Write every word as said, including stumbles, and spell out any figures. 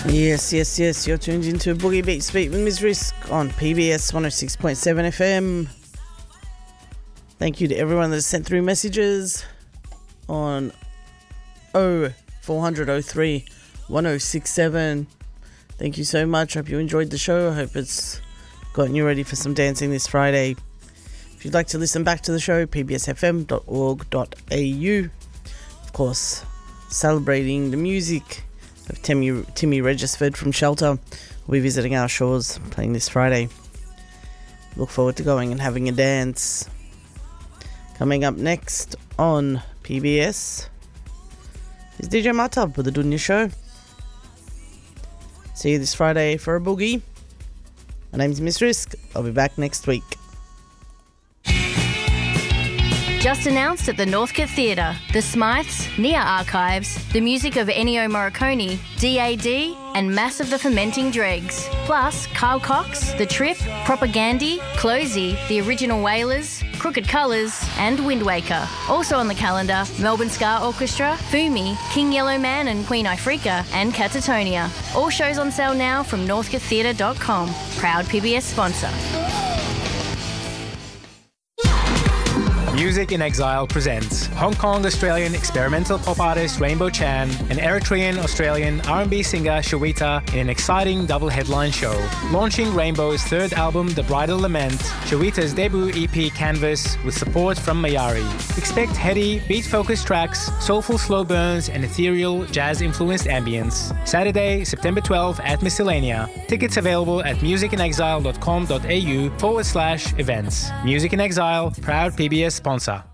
Yes, yes, yes. You're tuned into Boogie Beats Beat with Miz Risk on P B S one oh six point seven F M. Thank you to everyone that sent through messages on oh four hundred oh three one oh six seven. Thank you so much. Hope you enjoyed the show. I hope it's gotten you ready for some dancing this Friday. If you'd like to listen back to the show, p b s f m dot org dot a u. Of course, celebrating the music of Timmy, Timmy Regisford from Shelter will be visiting our shores, playing this Friday. Look forward to going and having a dance. Coming up next on P B S is D J Matab with the Dunya Show. See you this Friday for a boogie. My name's Miss Risk. I'll be back next week. Just announced at the Northcote Theatre, the Smyths, Nia Archives, the music of Ennio Morricone, D A D and Mass of the Fermenting Dregs. Plus Carl Cox, The Trip, Propagandhi, Closey, The Original Wailers, Crooked Colours and Wind Waker. Also on the calendar, Melbourne Ska Orchestra, Fumi, King Yellowman and Queen Ifrika and Catatonia. All shows on sale now from northcote theatre dot com. Proud P B S sponsor. Music in Exile presents Hong Kong-Australian experimental pop artist Rainbow Chan and Eritrean-Australian R and B singer Shawita in an exciting double headline show. Launching Rainbow's third album, The Bridal Lament, Shawita's debut E P Canvas with support from Mayari. Expect heady, beat-focused tracks, soulful slow burns and ethereal, jazz-influenced ambience. Saturday, September twelfth at Miscellanea. Tickets available at music in exile dot com dot a u forward slash events. Music in Exile, proud P B S sponsor.